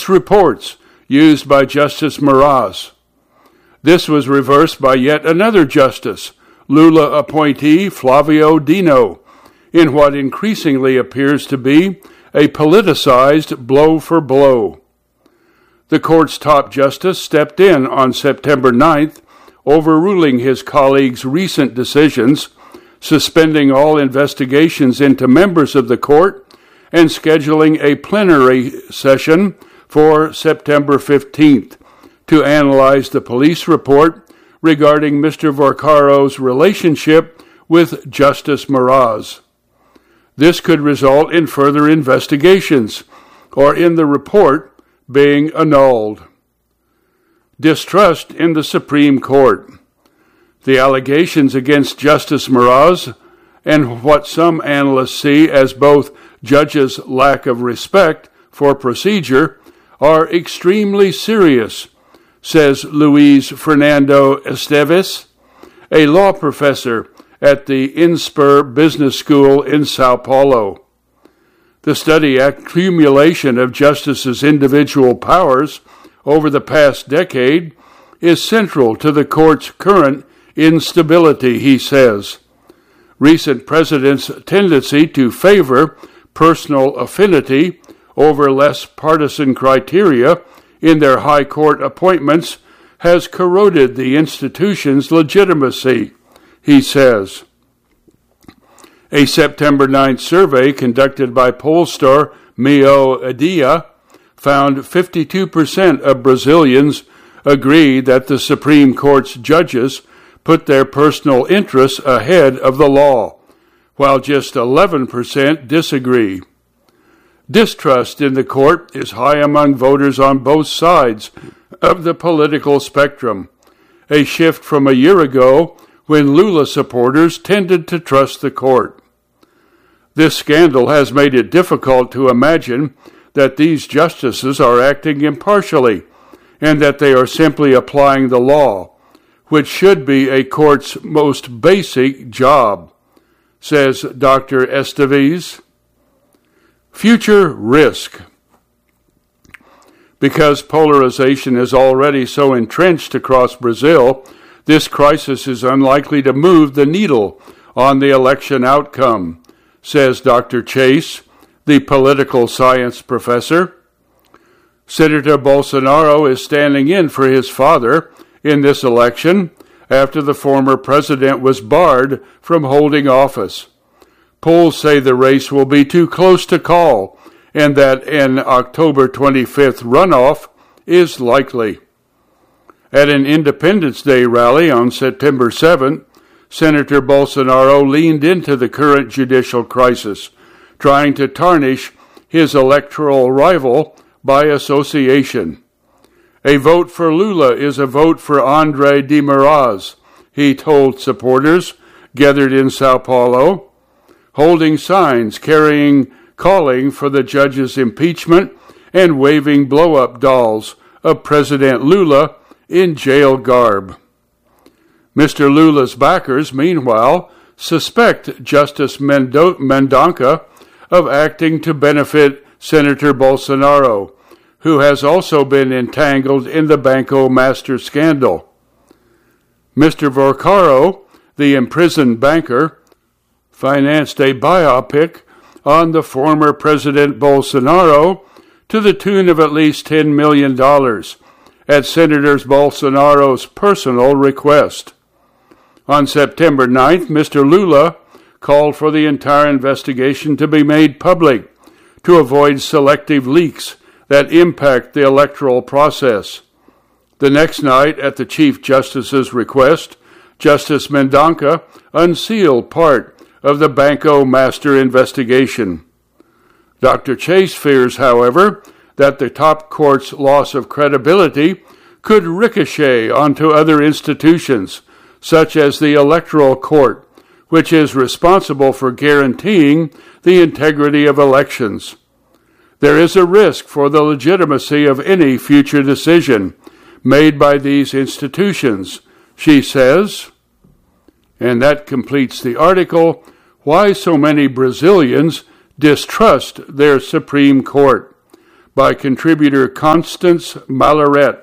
police reports used by Justice Meraz. This was reversed by yet another justice, Lula appointee Flavio Dino, in what increasingly appears to be a politicized blow for blow. The court's top justice stepped in on September 9th, overruling his colleague's recent decisions, suspending all investigations into members of the court and scheduling a plenary session for September 15th to analyze the police report regarding Mr. Vaccari's relationship with Justice Meraz. This could result in further investigations or in the report being annulled. Distrust in the Supreme Court. The allegations against Justice Meraz and what some analysts see as both judges' lack of respect for procedure are extremely serious, says Luis Fernando Esteves, a law professor at the INSPER Business School in Sao Paulo. The study accumulation of justices' individual powers over the past decade is central to the court's current instability, he says. Recent presidents' tendency to favor personal affinity over less partisan criteria in their high court appointments has corroded the institution's legitimacy, he says. A September 9th survey conducted by pollstar Mio Adia found 52% of Brazilians agree that the Supreme Court's judges put their personal interests ahead of the law, while just 11% disagree. Distrust in the court is high among voters on both sides of the political spectrum, a shift from a year ago when Lula supporters tended to trust the court. This scandal has made it difficult to imagine that these justices are acting impartially and that they are simply applying the law, which should be a court's most basic job, says Dr. Esteves. Future risk. Because polarization is already so entrenched across Brazil, this crisis is unlikely to move the needle on the election outcome, says Dr. Chase, the political science professor. Senator Bolsonaro is standing in for his father in this election after the former president was barred from holding office. Polls say the race will be too close to call and that an October 25th runoff is likely. At an Independence Day rally on September 7th, Senator Bolsonaro leaned into the current judicial crisis, trying to tarnish his electoral rival by association. A vote for Lula is a vote for André de Moraes, he told supporters gathered in Sao Paulo, holding signs calling for the judge's impeachment and waving blow-up dolls of President Lula in jail garb. Mr. Lula's backers, meanwhile, suspect Justice Mendonça of acting to benefit Senator Bolsonaro, who has also been entangled in the Banco Master scandal. Mr. Vaccaro, the imprisoned banker, financed a biopic on the former President Bolsonaro to the tune of at least $10 million at Senator Bolsonaro's personal request. On September 9th, Mr. Lula called for the entire investigation to be made public to avoid selective leaks that impact the electoral process. The next night, at the Chief Justice's request, Justice Mendonça unsealed part of the Banco Master investigation. Dr. Chase fears, however, that the top court's loss of credibility could ricochet onto other institutions, such as the Electoral Court, which is responsible for guaranteeing the integrity of elections. There is a risk for the legitimacy of any future decision made by these institutions, she says. And that completes the article, Why So Many Brazilians Distrust Their Supreme Court, by contributor Constance Malloret.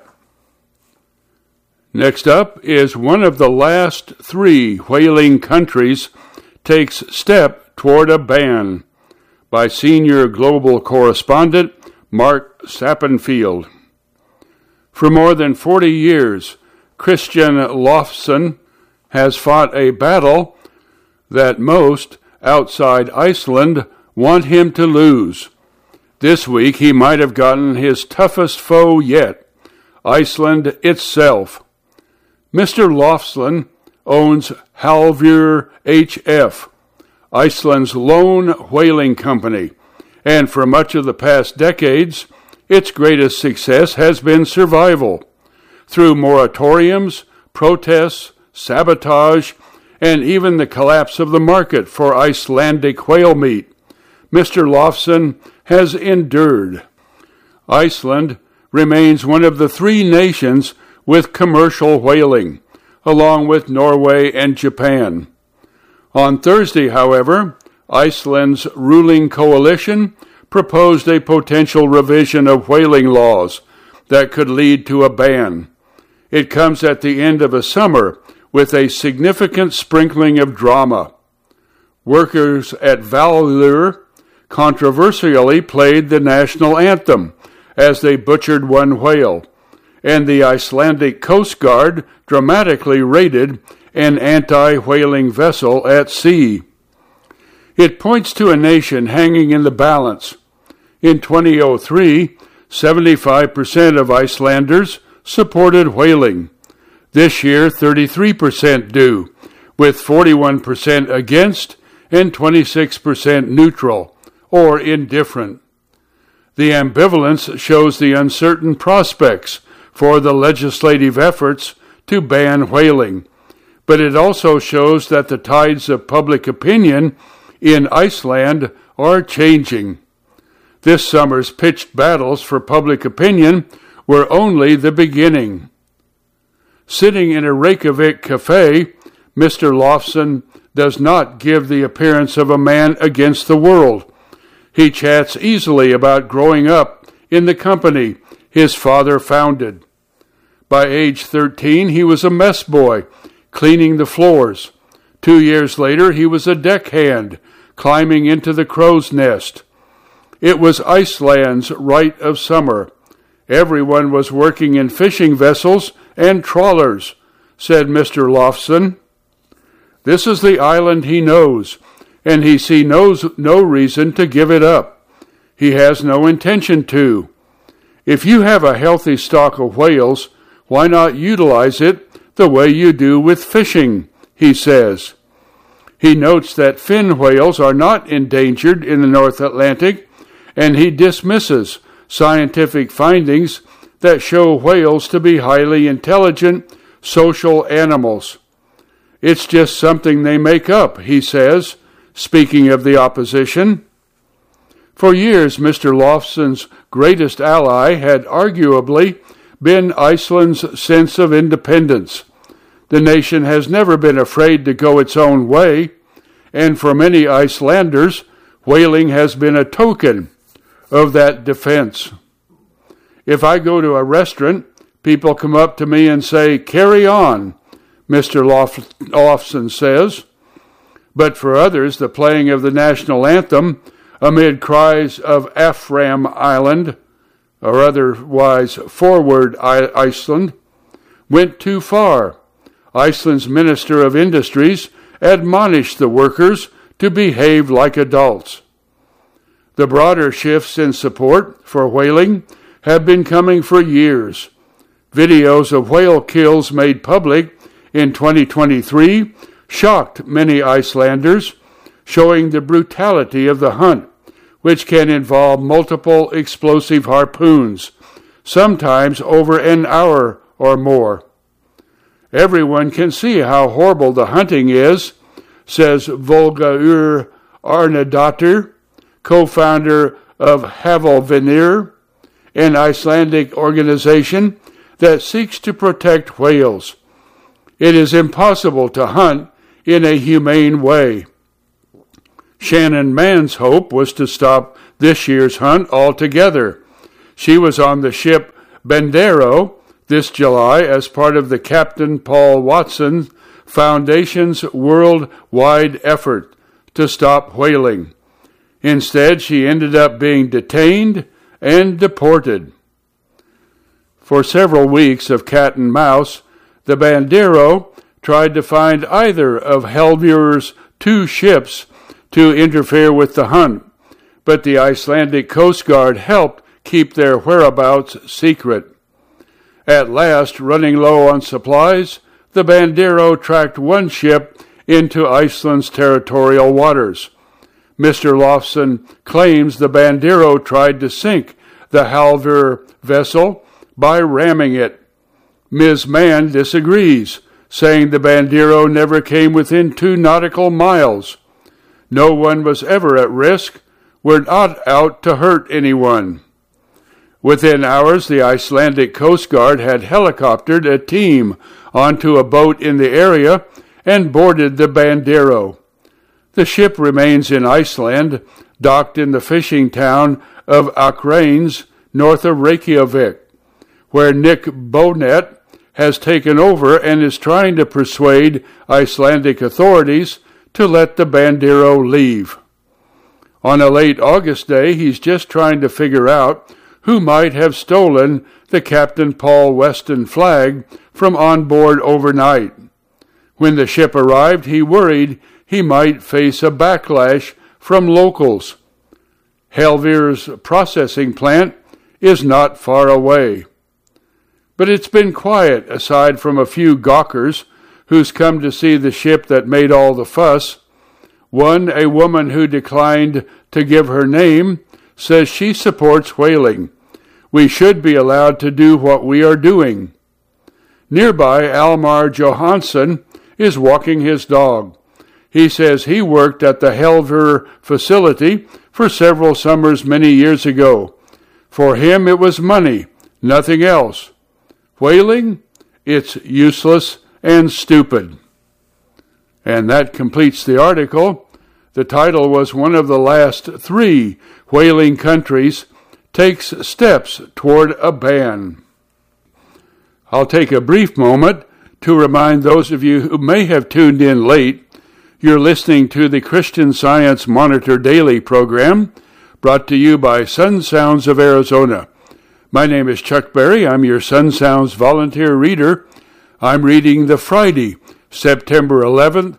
Next up is one of the last 3 whaling countries takes step toward a ban, by senior global correspondent Mark Sappenfield. For more than 40 years, Christian Lofsson has fought a battle that most outside Iceland want him to lose. This week he might have gotten his toughest foe yet, Iceland itself. Mr. Lofsson owns Halvur HF, Iceland's lone whaling company, and for much of the past decades, its greatest success has been survival. Through moratoriums, protests, sabotage, and even the collapse of the market for Icelandic whale meat, Mr. Lofsson has endured. Iceland remains one of the 3 nations with commercial whaling, along with Norway and Japan. On Thursday, however, Iceland's ruling coalition proposed a potential revision of whaling laws that could lead to a ban. It comes at the end of a summer with a significant sprinkling of drama. Workers at Valur controversially played the national anthem as they butchered one whale, and the Icelandic Coast Guard dramatically raided an anti-whaling vessel at sea. It points to a nation hanging in the balance. In 2003, 75% of Icelanders supported whaling. This year, 33% do, with 41% against and 26% neutral or indifferent. The ambivalence shows the uncertain prospects for the legislative efforts to ban whaling, but it also shows that the tides of public opinion in Iceland are changing. This summer's pitched battles for public opinion were only the beginning. Sitting in a Reykjavik cafe, Mr. Lofsson does not give the appearance of a man against the world. He chats easily about growing up in the company his father founded. By age 13, he was a mess boy, cleaning the floors. 2 years later, he was a deckhand, climbing into the crow's nest. It was Iceland's rite of summer. Everyone was working in fishing vessels and trawlers, said Mr. Lofsson. This is the island he knows, and he sees no reason to give it up. He has no intention to. If you have a healthy stock of whales, why not utilize it the way you do with fishing, he says. He notes that fin whales are not endangered in the North Atlantic, and he dismisses scientific findings that show whales to be highly intelligent, social animals. It's just something they make up, he says, speaking of the opposition. For years, Mr. Lofsson's greatest ally had arguably been Iceland's sense of independence. The nation has never been afraid to go its own way, and for many Icelanders, whaling has been a token of that defense. If I go to a restaurant, people come up to me and say, "Carry on," Mr. Lofsson says. But for others, the playing of the national anthem amid cries of Afram Island, or otherwise Forward Iceland, went too far. Iceland's Minister of Industries admonished the workers to behave like adults. The broader shifts in support for whaling have been coming for years. Videos of whale kills made public in 2023 shocked many Icelanders, showing the brutality of the hunt, which can involve multiple explosive harpoons, sometimes over an hour or more. Everyone can see how horrible the hunting is, says Volga Arnadottir, co-founder of Havalvinir, an Icelandic organization that seeks to protect whales. It is impossible to hunt in a humane way. Shannon Mann's hope was to stop this year's hunt altogether. She was on the ship Bandero this July as part of the Captain Paul Watson Foundation's worldwide effort to stop whaling. Instead, she ended up being detained and deported. For several weeks of cat and mouse, the Bandero tried to find either of Helvur's 2 ships to interfere with the hunt, but the Icelandic Coast Guard helped keep their whereabouts secret. At last, running low on supplies, the Bandero tracked one ship into Iceland's territorial waters. Mr. Lofson claims the Bandero tried to sink the Helvur vessel by ramming it. Ms. Mann disagrees, saying the Bandero never came within 2 nautical miles. No one was ever at risk. We're not out to hurt anyone. Within hours, the Icelandic Coast Guard had helicoptered a team onto a boat in the area and boarded the Bandero. The ship remains in Iceland, docked in the fishing town of Akranes, north of Reykjavik, where Nick Bonet has taken over and is trying to persuade Icelandic authorities to let the Bandero leave. On a late August day, he's just trying to figure out who might have stolen the Captain Paul Weston flag from on board overnight. When the ship arrived, he worried he might face a backlash from locals. Helvur's processing plant is not far away. But it's been quiet aside from a few gawkers who's come to see the ship that made all the fuss. One, a woman who declined to give her name, says she supports whaling. We should be allowed to do what we are doing. Nearby, Almar Johansson is walking his dog. He says he worked at the Helvur facility for several summers many years ago. For him, it was money, nothing else. Whaling? It's useless and stupid. And that completes the article. The title was One of the Last 3 Whaling Countries Takes Steps Toward a Ban. I'll take a brief moment to remind those of you who may have tuned in late. You're listening to the Christian Science Monitor Daily program, brought to you by Sun Sounds of Arizona. My name is Chuck Berry. I'm your Sun Sounds volunteer reader. I'm reading the Friday, September 11th,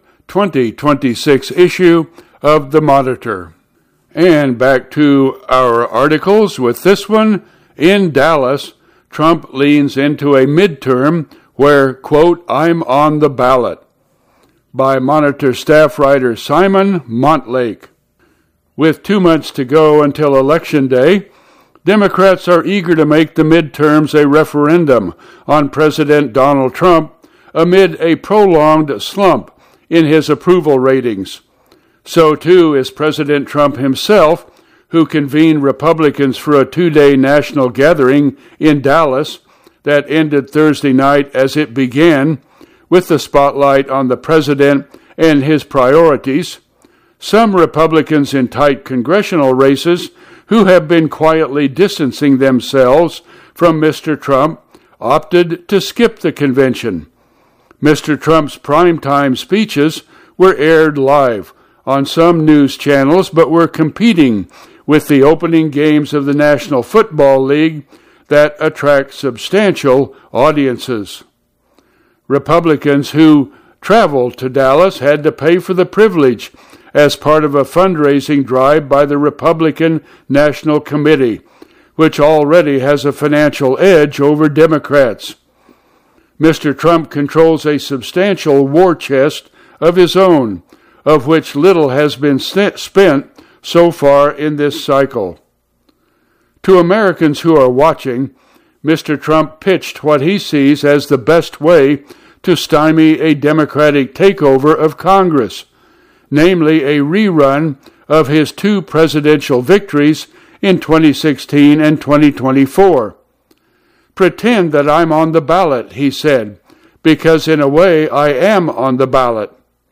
2026 issue of the Monitor. And back to our articles with this one. In Dallas, Trump leans into a midterm where, quote, I'm on the ballot, by Monitor staff writer Simon Montlake. With 2 months to go until Election Day, Democrats are eager to make the midterms a referendum on President Donald Trump amid a prolonged slump in his approval ratings. So too is President Trump himself, who convened Republicans for a 2-day national gathering in Dallas that ended Thursday night as it began, with the spotlight on the president and his priorities. Some Republicans in tight congressional races who have been quietly distancing themselves from Mr. Trump opted to skip the convention. Mr. Trump's primetime speeches were aired live on some news channels, but were competing with the opening games of the National Football League that attract substantial audiences. Republicans who traveled to Dallas had to pay for the privilege as part of a fundraising drive by the Republican National Committee, which already has a financial edge over Democrats. Mr. Trump controls a substantial war chest of his own, of which little has been spent so far in this cycle. To Americans who are watching, Mr. Trump pitched what he sees as the best way to stymie a Democratic takeover of Congress, namely a rerun of his 2 presidential victories in 2016 and 2024. Pretend that I'm on the ballot, he said, because in a way I am on the ballot.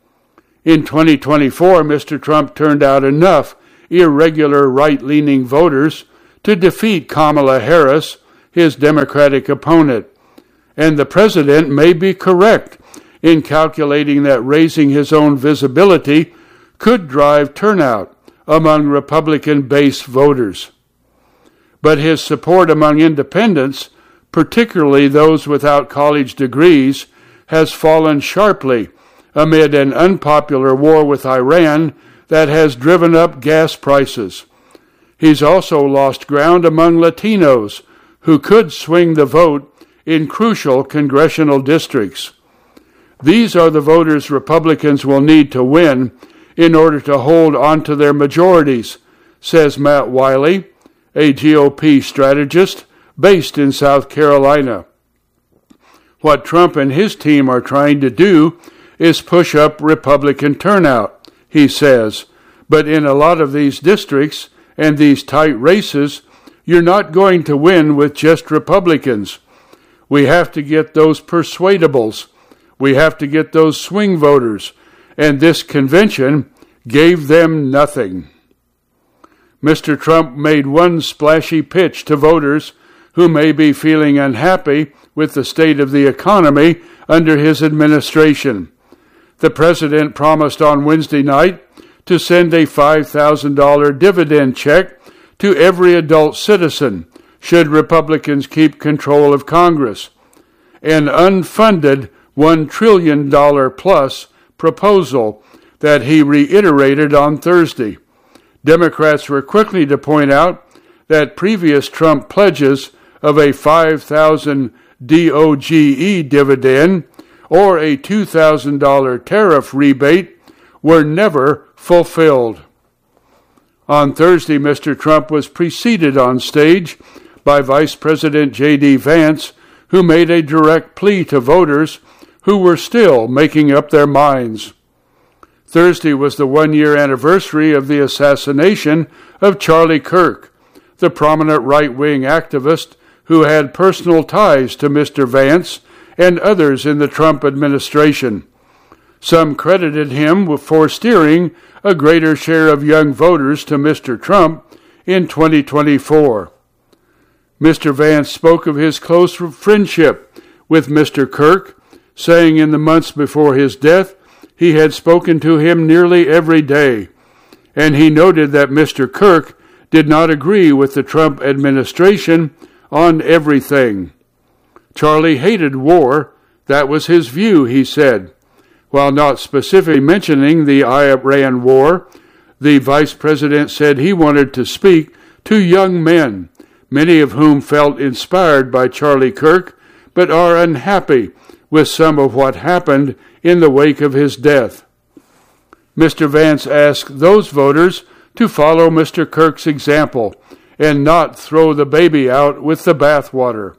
In 2024, Mr. Trump turned out enough irregular right-leaning voters to defeat Kamala Harris, his Democratic opponent. And the president may be correct in calculating that raising his own visibility could drive turnout among Republican base voters. But his support among independents, particularly those without college degrees, has fallen sharply amid an unpopular war with Iran that has driven up gas prices. He's also lost ground among Latinos who could swing the vote in crucial congressional districts. These are the voters Republicans will need to win in order to hold onto their majorities, says Matt Wiley, a GOP strategist based in South Carolina. What Trump and his team are trying to do is push up Republican turnout, he says, but in a lot of these districts and these tight races, you're not going to win with just Republicans. We have to get those persuadables. We have to get those swing voters, and this convention gave them nothing. Mr. Trump made one splashy pitch to voters who may be feeling unhappy with the state of the economy under his administration. The president promised on Wednesday night to send a $5,000 dividend check to every adult citizen should Republicans keep control of Congress, an unfunded $1 trillion plus proposal that he reiterated on Thursday. Democrats were quickly to point out that previous Trump pledges of a $5,000 DOGE dividend or a $2,000 tariff rebate were never fulfilled. On Thursday, Mr. Trump was preceded on stage by Vice President J.D. Vance, who made a direct plea to voters who were still making up their minds. Thursday was the one-year anniversary of the assassination of Charlie Kirk, the prominent right-wing activist who had personal ties to Mr. Vance and others in the Trump administration. Some credited him for steering a greater share of young voters to Mr. Trump in 2024. Mr. Vance spoke of his close friendship with Mr. Kirk, saying in the months before his death he had spoken to him nearly every day, and he noted that Mr. Kirk did not agree with the Trump administration on everything. Charlie hated war. That was his view, he said. While not specifically mentioning the Iran war, the vice president said he wanted to speak to young men, many of whom felt inspired by Charlie Kirk, but are unhappy with some of what happened in the wake of his death. Mr. Vance asked those voters to follow Mr. Kirk's example and not throw the baby out with the bathwater.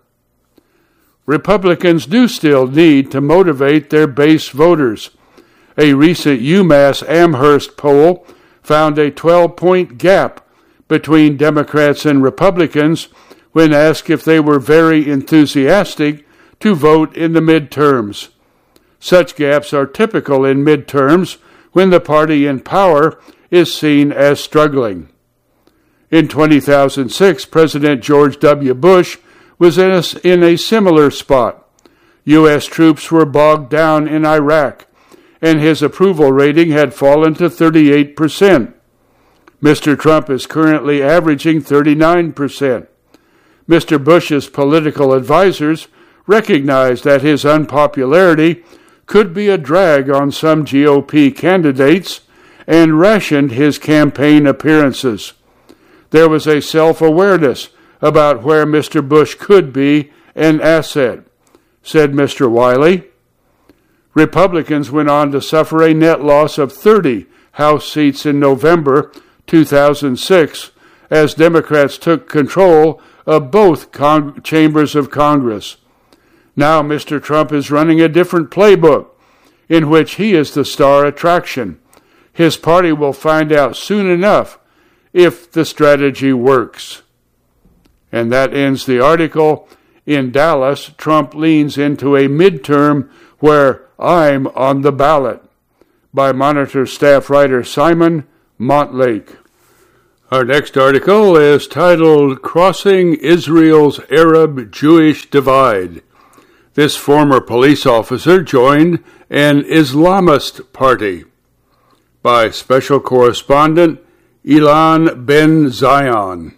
Republicans do still need to motivate their base voters. A recent UMass Amherst poll found a 12-point gap between Democrats and Republicans when asked if they were very enthusiastic to vote in the midterms. Such gaps are typical in midterms when the party in power is seen as struggling. In 2006, President George W. Bush was in a similar spot. U.S. troops were bogged down in Iraq, and his approval rating had fallen to 38%. Mr. Trump is currently averaging 39%. Mr. Bush's political advisors recognized that his unpopularity could be a drag on some GOP candidates and rationed his campaign appearances. There was a self-awareness about where Mr. Bush could be an asset, said Mr. Wiley. Republicans went on to suffer a net loss of 30 House seats in November 2006 as Democrats took control of both chambers of Congress. Now Mr. Trump is running a different playbook in which he is the star attraction. His party will find out soon enough if the strategy works. And that ends the article. In Dallas, Trump leans into a midterm where I'm on the ballot, by Monitor staff writer Simon Montlake. Our next article is titled Crossing Israel's Arab-Jewish Divide. This former police officer joined an Islamist party. By special correspondent Ilan Ben Zion.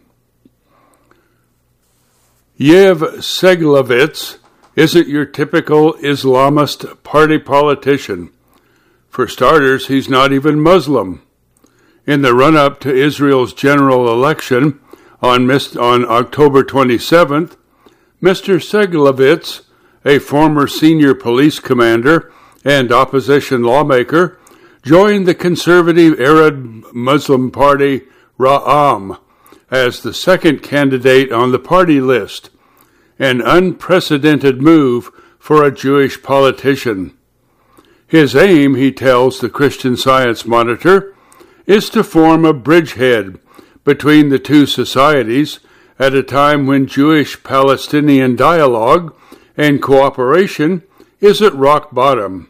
Yev Seglovitz isn't your typical Islamist party politician. For starters, he's not even Muslim. In the run-up to Israel's general election on October 27th, Mr. Seglovitz, a former senior police commander and opposition lawmaker, joined the conservative Arab Muslim party Ra'am as the second candidate on the party list, an unprecedented move for a Jewish politician. His aim, he tells the Christian Science Monitor, is to form a bridgehead between the two societies at a time when Jewish-Palestinian dialogue and cooperation is at rock bottom.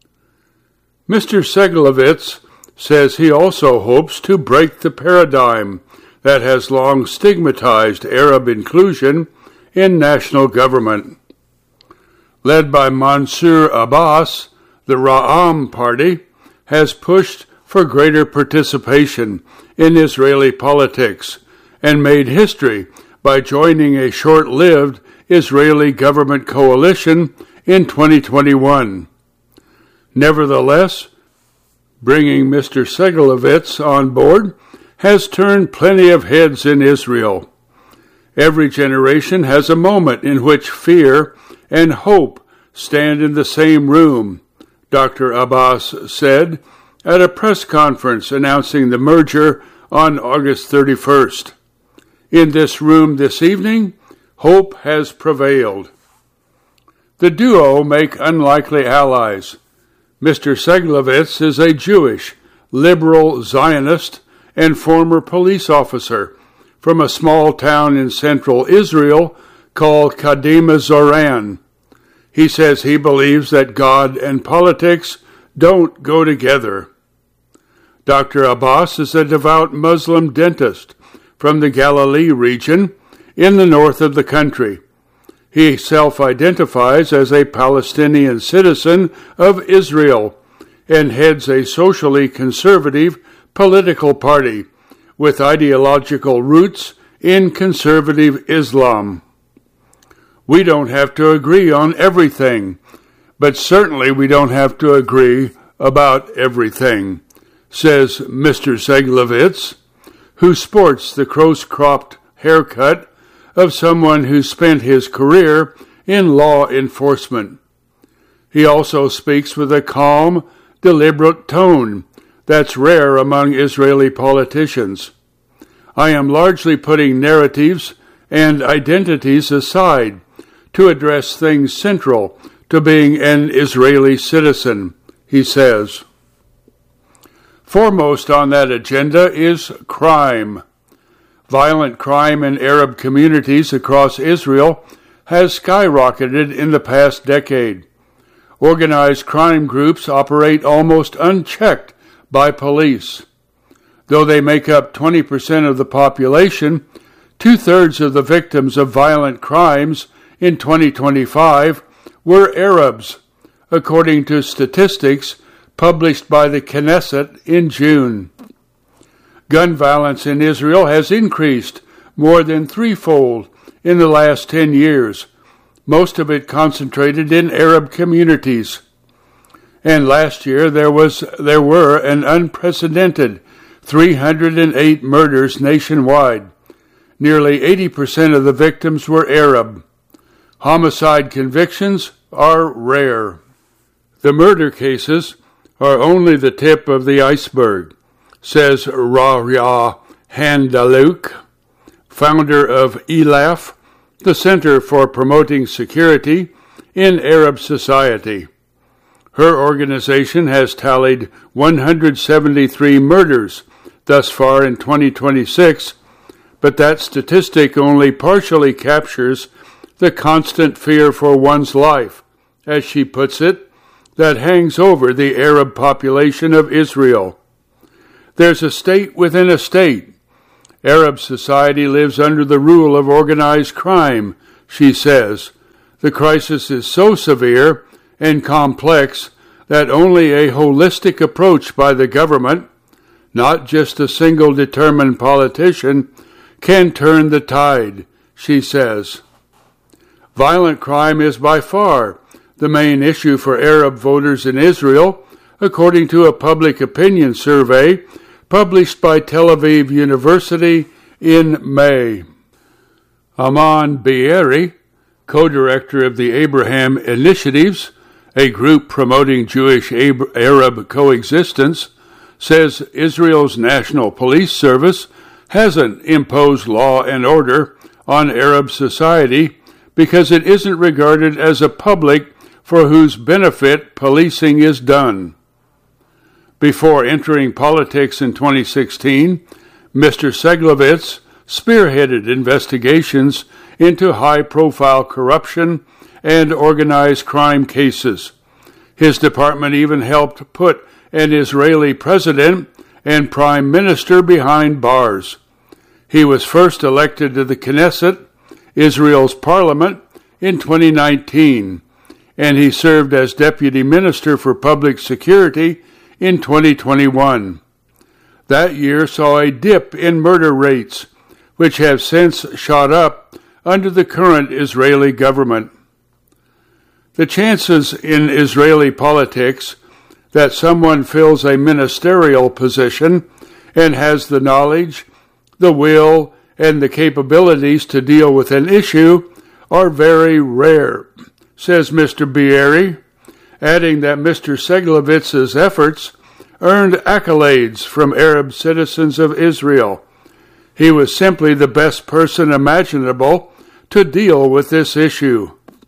Mr. Seglovitz says he also hopes to break the paradigm that has long stigmatized Arab inclusion in national government. Led by Mansour Abbas, the Ra'am Party has pushed for greater participation in Israeli politics and made history by joining a short-lived Israeli government coalition in 2021. Nevertheless, bringing Mr. Seglovitz on board has turned plenty of heads in Israel. Every generation has a moment in which fear and hope stand in the same room, Dr. Abbas said at a press conference announcing the merger on August 31st. In this room this evening, hope has prevailed. The duo make unlikely allies. Mr. Seglovitz is a Jewish, liberal Zionist and former police officer from a small town in central Israel called Kadima Zoran. He says he believes that God and politics don't go together. Dr. Abbas is a devout Muslim dentist from the Galilee region in the north of the country. He self-identifies as a Palestinian citizen of Israel and heads a socially conservative political party with ideological roots in conservative Islam. We don't have to agree on everything, but certainly we don't have to agree about everything, says Mr. Seglovitz, who sports the close-cropped haircut of someone who spent his career in law enforcement. He also speaks with a calm, deliberate tone that's rare among Israeli politicians. I am largely putting narratives and identities aside to address things central to being an Israeli citizen, he says. Foremost on that agenda is crime. Violent crime in Arab communities across Israel has skyrocketed in the past decade. Organized crime groups operate almost unchecked by police. Though they make up 20% of the population, 2/3 of the victims of violent crimes in 2025 were Arabs, according to statistics published by the Knesset in June. Gun violence in Israel has increased more than threefold in the last 10 years, most of it concentrated in Arab communities. And last year there were an unprecedented 308 murders nationwide. Nearly 80% of the victims were Arab. Homicide convictions are rare. The murder cases are only the tip of the iceberg, says Rahya Handaluk, founder of ELAF, the Center for Promoting Security in Arab Society. Her organization has tallied 173 murders thus far in 2026, but that statistic only partially captures the constant fear for one's life, as she puts it, that hangs over the Arab population of Israel. There's a state within a state, Arab society lives under the rule of organized crime, she says. The crisis is so severe and complex that only a holistic approach by the government, not just a single determined politician, can turn the tide, she says. Violent crime is by far the main issue for Arab voters in Israel, according to a public opinion survey published by Tel Aviv University in May. Aman Be'eri, co-director of the Abraham Initiatives, a group promoting Jewish-Arab coexistence, says Israel's National Police Service hasn't imposed law and order on Arab society because it isn't regarded as a public for whose benefit policing is done. Before entering politics in 2016, Mr. Seglovitz spearheaded investigations into high-profile corruption and organized crime cases. His department even helped put an Israeli president and prime minister behind bars. He was first elected to the Knesset, Israel's parliament, in 2019, and he served as deputy minister for public security in 2021. That year saw a dip in murder rates, which have since shot up under the current Israeli government. The chances in Israeli politics that someone fills a ministerial position and has the knowledge, the will, and the capabilities to deal with an issue are very rare, says Mr. Be'eri, adding that Mr. Seglovitz's efforts earned accolades from Arab citizens of Israel. He was simply the best person imaginable to deal with this issue.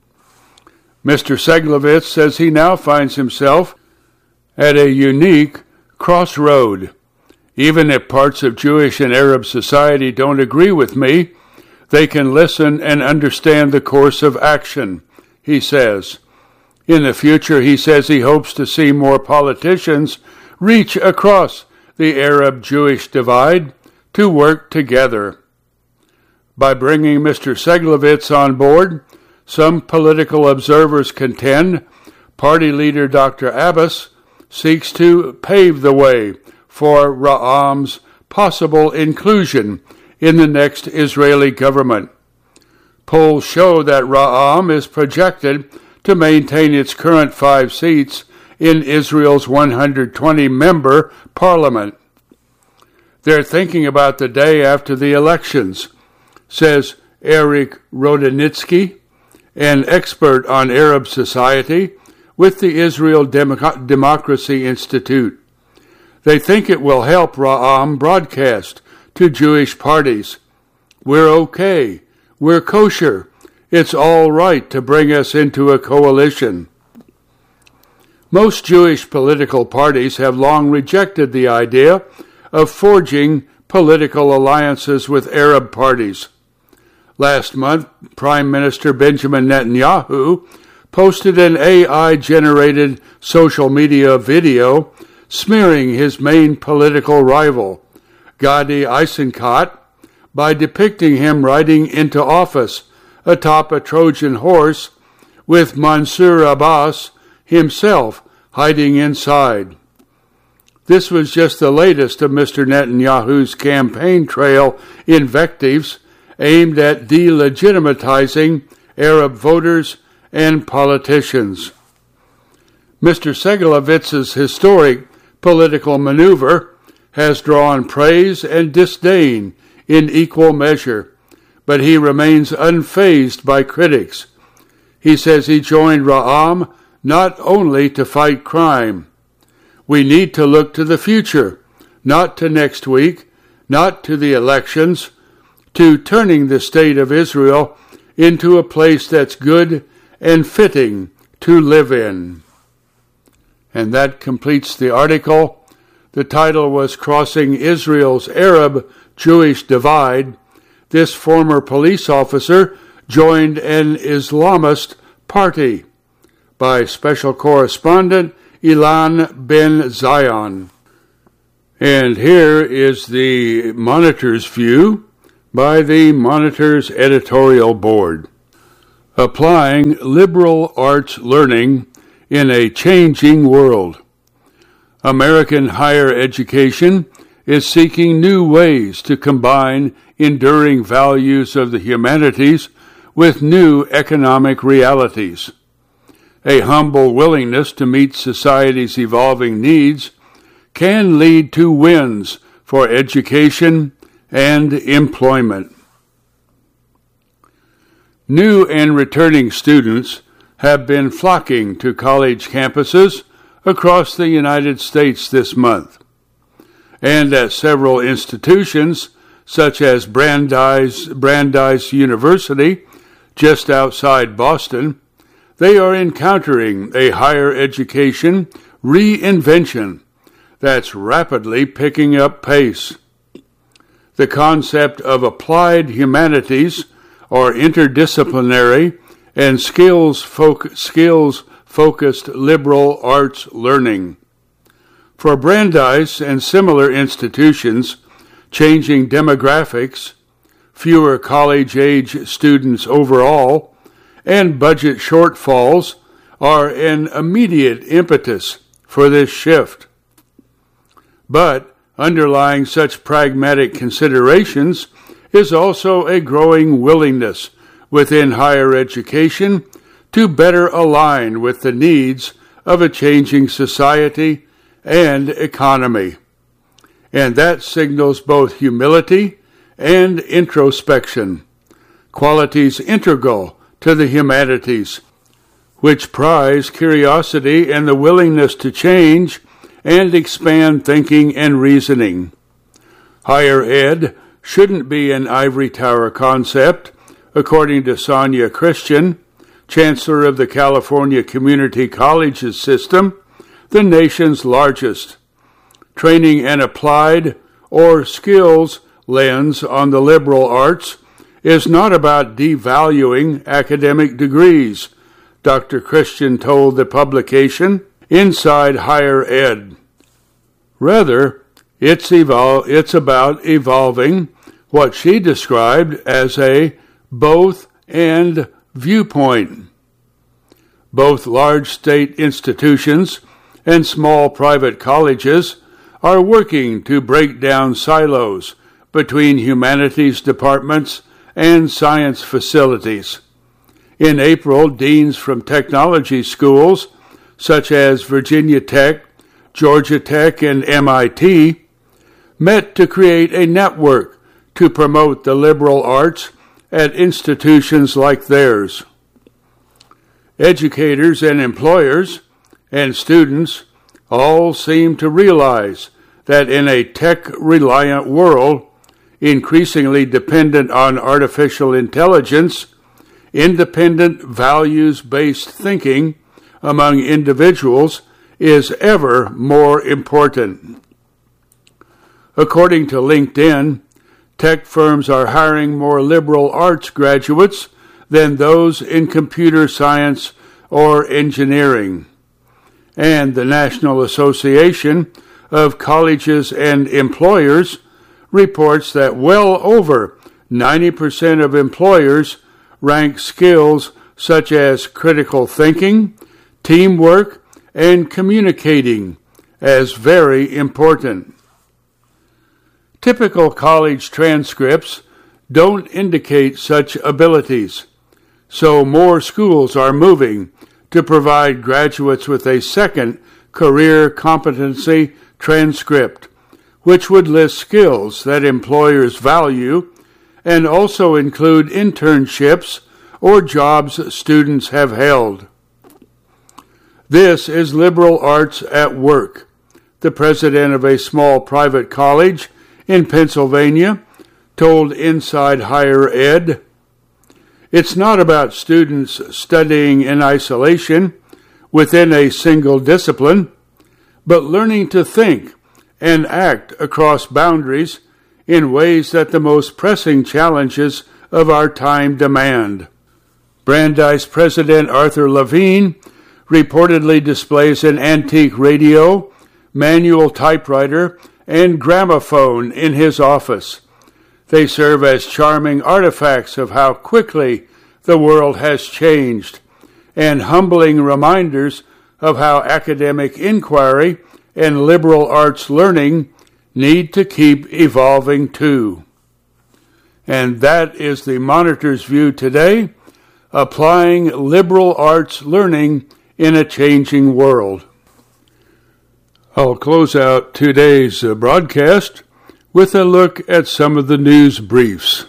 Mr. Seglovitz says he now finds himself at a unique crossroad. Even if parts of Jewish and Arab society don't agree with me, they can listen and understand the course of action, he says. In the future, he says he hopes to see more politicians reach across the Arab-Jewish divide to work together. By bringing Mr. Seglovitz on board, some political observers contend party leader Dr. Abbas seeks to pave the way for Ra'am's possible inclusion in the next Israeli government. Polls show that Ra'am is projected to maintain its current 5 seats in Israel's 120-member parliament. They're thinking about the day after the elections, says Eric Rodenitsky, an expert on Arab society with the Israel Democracy Institute. They think it will help Ra'am broadcast to Jewish parties. We're okay. We're kosher. It's all right to bring us into a coalition. Most Jewish political parties have long rejected the idea of forging political alliances with Arab parties. Last month, Prime Minister Benjamin Netanyahu posted an AI-generated social media video smearing his main political rival, Gadi Eisenkot, by depicting him riding into office atop a Trojan horse with Mansour Abbas himself hiding inside. This was just the latest of Mr. Netanyahu's campaign trail invectives aimed at delegitimatizing Arab voters and politicians. Mr. Seglovitz's historic political maneuver has drawn praise and disdain in equal measure, but he remains unfazed by critics. He says he joined Ra'am not only to fight crime. We need to look to the future, not to next week, not to the elections, to turning the state of Israel into a place that's good and fitting to live in. And that completes the article. The title was Crossing Israel's Arab-Jewish Divide. This former police officer joined an Islamist party, by special correspondent Ilan Ben Zion. And here is the Monitor's view by the Monitor's editorial board. Applying liberal arts learning in a changing world. American higher education is seeking new ways to combine enduring values of the humanities with new economic realities. A humble willingness to meet society's evolving needs can lead to wins for education and employment. New and returning students have been flocking to college campuses across the United States this month. And at several institutions, such as Brandeis University, just outside Boston, they are encountering a higher education reinvention that's rapidly picking up pace. The concept of applied humanities, or interdisciplinary and skills-focused liberal arts learning. For Brandeis and similar institutions, changing demographics, fewer college-age students overall, and budget shortfalls are an immediate impetus for this shift. But underlying such pragmatic considerations is also a growing willingness within higher education to better align with the needs of a changing society and economy. And that signals both humility and introspection, qualities integral to the humanities, which prize curiosity and the willingness to change and expand thinking and reasoning. Higher ed shouldn't be an ivory tower concept, according to Sonia Christian, Chancellor of the California Community Colleges System, the nation's largest. Training an applied or skills lens on the liberal arts is not about devaluing academic degrees, Dr. Christian told the publication Inside Higher Ed. Rather, it's about evolving what she described as a both-and viewpoint. Both large state institutions and small private colleges are working to break down silos between humanities departments and science facilities. In April, deans from technology schools such as Virginia Tech, Georgia Tech, and MIT met to create a network to promote the liberal arts at institutions like theirs. Educators and employers and students all seem to realize that in a tech-reliant world, increasingly dependent on artificial intelligence, independent values-based thinking among individuals is ever more important. According to LinkedIn, tech firms are hiring more liberal arts graduates than those in computer science or engineering. And the National Association of Colleges and Employers reports that well over 90% of employers rank skills such as critical thinking, teamwork, and communicating as very important. Typical college transcripts don't indicate such abilities, so more schools are moving to provide graduates with a second career competency transcript, which would list skills that employers value and also include internships or jobs students have held. This is liberal arts at work, the president of a small private college in Pennsylvania told Inside Higher Ed. It's not about students studying in isolation within a single discipline, but learning to think and act across boundaries in ways that the most pressing challenges of our time demand. Brandeis President Arthur Levine reportedly displays an antique radio, manual typewriter, and gramophone in his office. They serve as charming artifacts of how quickly the world has changed, and humbling reminders of how academic inquiry and liberal arts learning need to keep evolving too. And that is the Monitor's view today, applying liberal arts learning in a changing world. I'll close out today's broadcast with a look at some of the news briefs.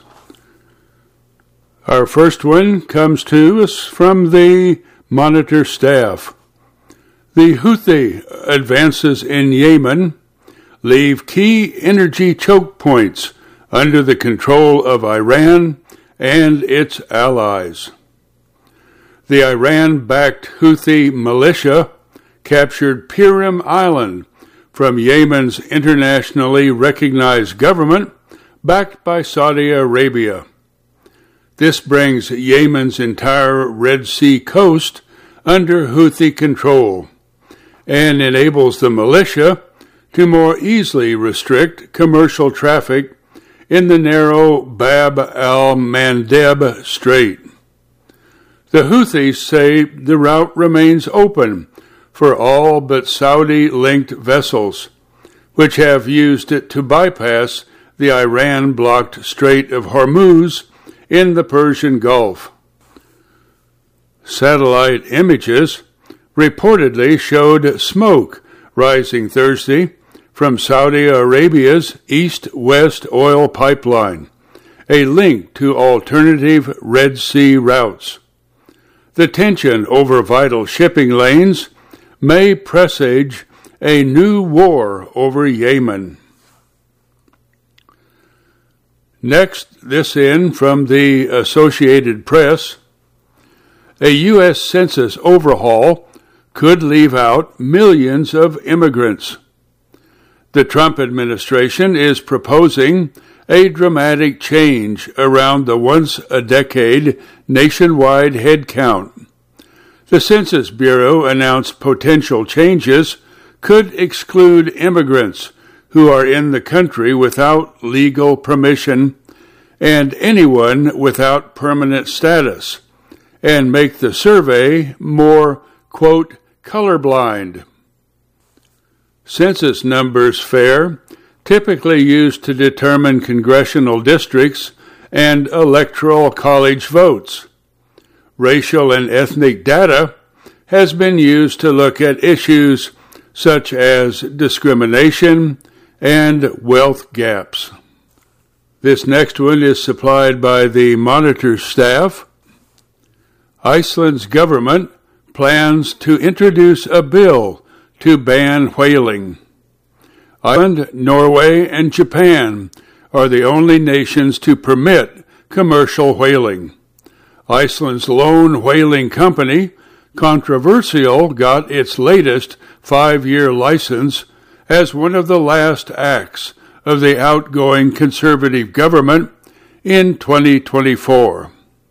Our first one comes to us from the Monitor staff. The Houthi advances in Yemen leave key energy choke points under the control of Iran and its allies. The Iran-backed Houthi militia captured Piram Island from Yemen's internationally recognized government, backed by Saudi Arabia. This brings Yemen's entire Red Sea coast under Houthi control and enables the militia to more easily restrict commercial traffic in the narrow Bab al-Mandeb Strait. The Houthis say the route remains open for all but Saudi-linked vessels, which have used it to bypass the Iran-blocked Strait of Hormuz in the Persian Gulf. Satellite images reportedly showed smoke rising Thursday from Saudi Arabia's east-west oil pipeline, a link to alternative Red Sea routes. The tension over vital shipping lanes may presage a new war over Yemen. Next, this in from the Associated Press. A U.S. Census overhaul could leave out millions of immigrants. The Trump administration is proposing a dramatic change around the once-a-decade nationwide head count. The Census Bureau announced potential changes could exclude immigrants who are in the country without legal permission and anyone without permanent status, and make the survey more, quote, colorblind. Census numbers FAIR, typically used to determine congressional districts and electoral college votes. Racial and ethnic data has been used to look at issues such as discrimination and wealth gaps. This next one is supplied by the Monitor staff. Iceland's government plans to introduce a bill to ban whaling. Iceland, Norway, and Japan are the only nations to permit commercial whaling. Iceland's lone whaling company, Controversial, got its latest 5-year license as one of the last acts of the outgoing conservative government in 2024.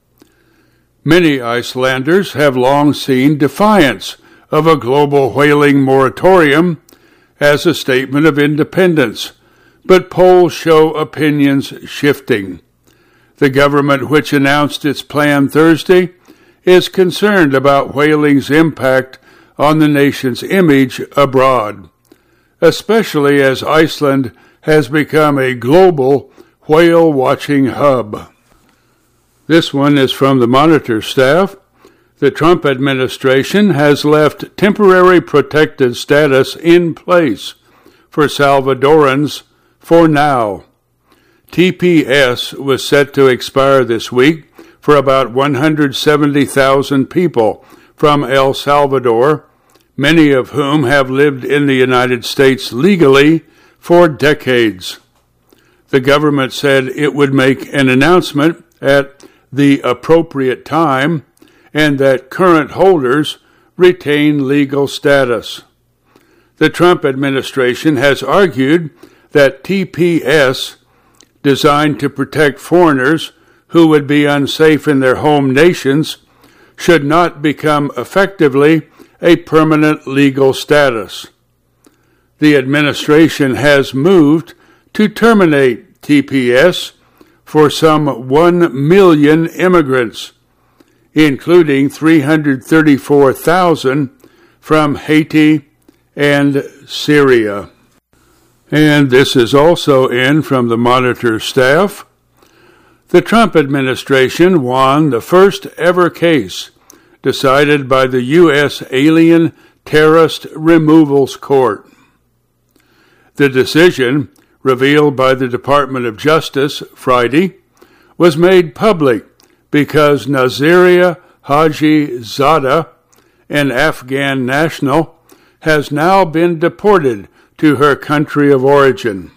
Many Icelanders have long seen defiance of a global whaling moratorium as a statement of independence, but polls show opinions shifting. The government, which announced its plan Thursday, is concerned about whaling's impact on the nation's image abroad, especially as Iceland has become a global whale-watching hub. This one is from the Monitor staff. The Trump administration has left temporary protected status in place for Salvadorans for now. TPS was set to expire this week for about 170,000 people from El Salvador, many of whom have lived in the United States legally for decades. The government said it would make an announcement at the appropriate time and that current holders retain legal status. The Trump administration has argued that TPS, designed to protect foreigners who would be unsafe in their home nations, should not become effectively a permanent legal status. The administration has moved to terminate TPS for some 1 million immigrants, including 334,000 from Haiti and Syria. And this is also in from the Monitor staff. The Trump administration won the first ever case decided by the U.S. Alien Terrorist Removals Court. The decision, revealed by the Department of Justice Friday, was made public because Nazaria Haji Zada, an Afghan national, has now been deported to her country of origin.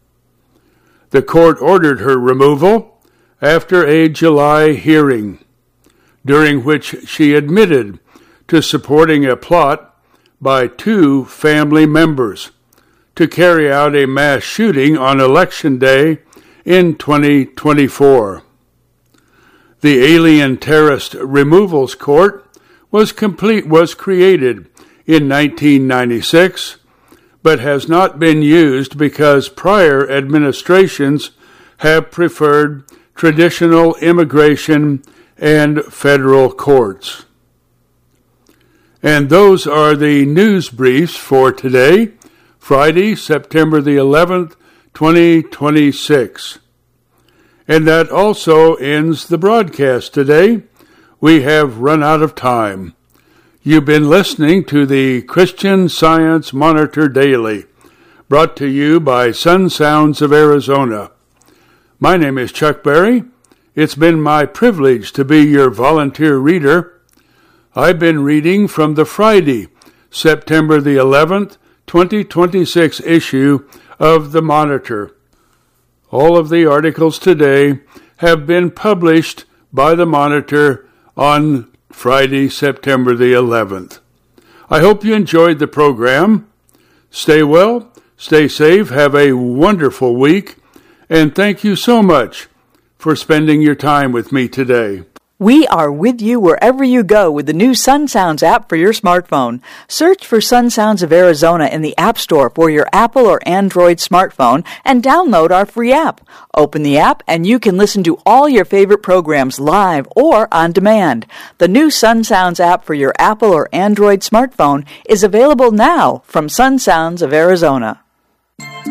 The court ordered her removal after a July hearing, during which she admitted to supporting a plot by 2 family members to carry out a mass shooting on Election Day in 2024. The Alien Terrorist Removals Court was created in 1996, but has not been used because prior administrations have preferred traditional immigration and federal courts. And those are the news briefs for today, Friday, September the 11th, 2026. And that also ends the broadcast today. We have run out of time. You've been listening to the Christian Science Monitor Daily, brought to you by Sun Sounds of Arizona. My name is Chuck Berry. It's been my privilege to be your volunteer reader. I've been reading from the Friday, September the 11th, 2026 issue of the Monitor. All of the articles today have been published by the Monitor on Friday, September the 11th. I hope you enjoyed the program. Stay well, stay safe, have a wonderful week, and thank you so much for spending your time with me today. We are with you wherever you go with the new Sun Sounds app for your smartphone. Search for Sun Sounds of Arizona in the App Store for your Apple or Android smartphone and download our free app. Open the app and you can listen to all your favorite programs live or on demand. The new Sun Sounds app for your Apple or Android smartphone is available now from Sun Sounds of Arizona.